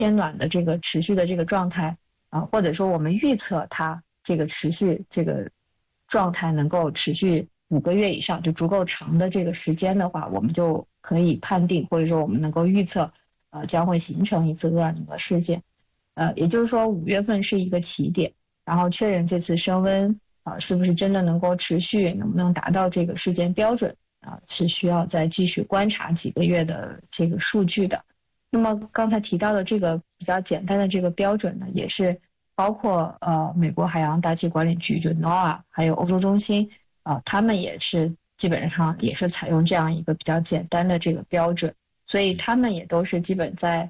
偏暖的这个持续的这个状态或者说我们预测它这个持续这个状态能够持续5个月以上，就足够长的这个时间的话，我们就可以判定或者说我们能够预测将会形成一次厄尔尼诺事件。也就是说5月份是一个起点，然后确认这次升温是不是真的能够持续，能不能达到这个事件标准是需要再继续观察几个月的这个数据的。那么刚才提到的这个比较简单的这个标准呢，也是包括美国海洋大气管理局就 NOAA 还有欧洲中心他们也是基本上也是采用这样一个比较简单的这个标准，所以他们也都是基本在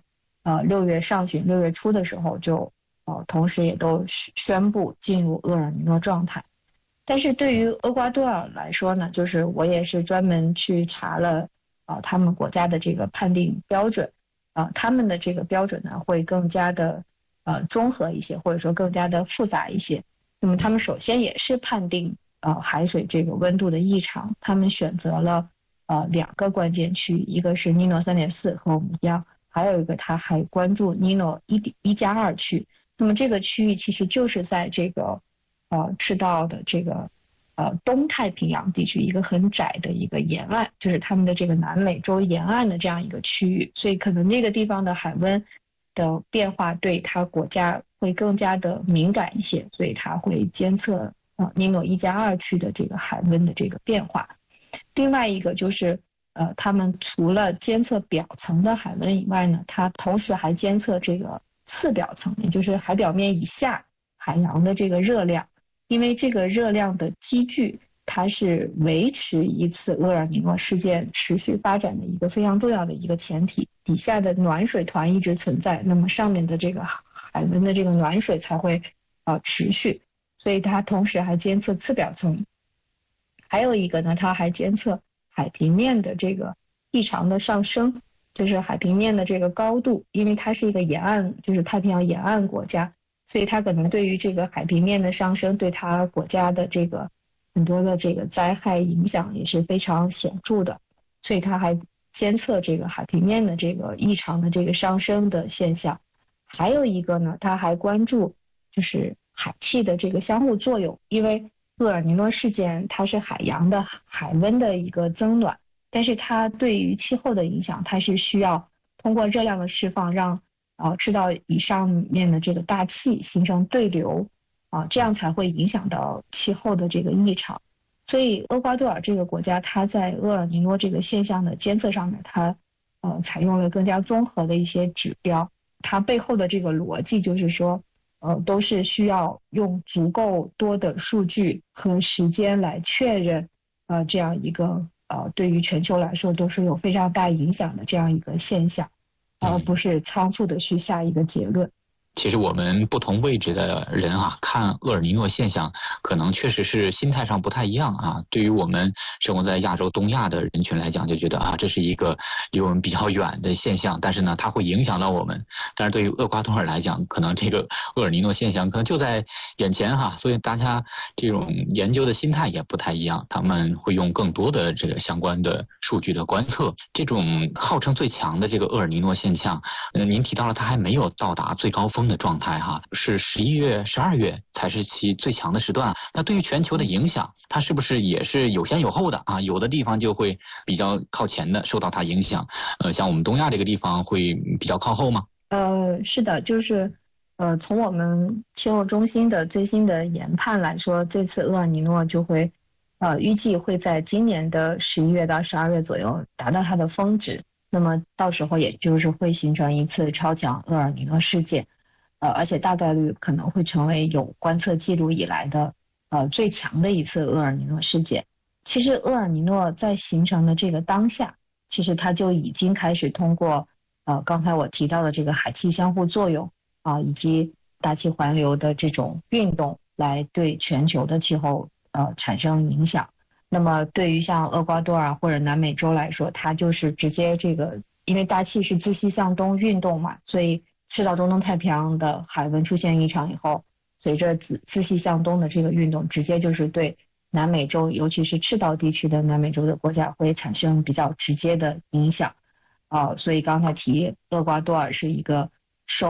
6月上旬6月初的时候就同时也都宣布进入厄尔尼诺状态。但是对于厄瓜多尔来说呢，就是我也是专门去查了他们国家的这个判定标准他们的这个标准呢会更加的综合一些，或者说更加的复杂一些。那么他们首先也是判定海水这个温度的异常，他们选择了2个关键区，一个是尼诺 3.4 和我们一样，还有一个他还关注尼诺1+2区。那么这个区域其实就是在这个赤道的这个东太平洋地区一个很窄的一个沿岸，就是他们的这个南美洲沿岸的这样一个区域，所以可能那个地方的海温的变化对它国家会更加的敏感一些，所以它会监测尼诺1+2区的这个海温的这个变化。另外一个就是他们除了监测表层的海温以外呢，它同时还监测这个次表层，也就是海表面以下海洋的这个热量，因为这个热量的积聚它是维持一次厄尔尼诺事件持续发展的一个非常重要的一个前提，底下的暖水团一直存在，那么上面的这个海温的这个暖水才会持续，所以它同时还监测次表层。还有一个呢，它还监测海平面的这个异常的上升，就是海平面的这个高度，因为它是一个沿岸，就是太平洋沿岸国家，所以它可能对于这个海平面的上升对它国家的这个很多的这个灾害影响也是非常显著的，所以它还监测这个海平面的这个异常的这个上升的现象。还有一个呢，它还关注就是海气的这个相互作用，因为厄尔尼诺事件它是海洋的海温的一个增暖，但是它对于气候的影响，它是需要通过热量的释放让赤道以上面的这个大气形成对流这样才会影响到气候的这个异常。所以厄瓜多尔这个国家它在厄尔尼诺这个现象的监测上面，它采用了更加综合的一些指标，它背后的这个逻辑就是说都是需要用足够多的数据和时间来确认这样一个对于全球来说都是有非常大影响的这样一个现象，而不是仓促的去下一个结论。 其实我们不同位置的人看厄尔尼诺现象可能确实是心态上不太一样对于我们生活在亚洲东亚的人群来讲，就觉得这是一个离我们比较远的现象，但是呢它会影响到我们。但是对于厄瓜多尔来讲，可能这个厄尔尼诺现象可能就在眼前所以大家这种研究的心态也不太一样，他们会用更多的这个相关的数据的观测。这种号称最强的这个厄尔尼诺现象您提到了它还没有到达最高峰的状态是11月12月才是其最强的时段。那对于全球的影响，它是不是也是有先有后的有的地方就会比较靠前的受到它影响像我们东亚这个地方会比较靠后吗？ 是的，就是从我们气候中心的最新的研判来说，这次厄尔尼诺就会预计会在今年的11月到12月左右达到它的峰值，那么到时候也就是会形成一次超强厄尔尼诺事件而且大概率可能会成为有观测记录以来的最强的一次厄尔尼诺事件。其实厄尔尼诺在形成的这个当下，其实它就已经开始通过刚才我提到的这个海气相互作用以及大气环流的这种运动来对全球的气候产生影响。那么对于像厄瓜多尔或者南美洲来说，它就是直接这个因为大气是自西向东运动嘛，所以赤道中东太平洋的海温出现异常以后，随着自西向东的这个运动，直接就是对南美洲尤其是赤道地区的南美洲的国家会产生比较直接的影响所以刚才提厄瓜多尔是一个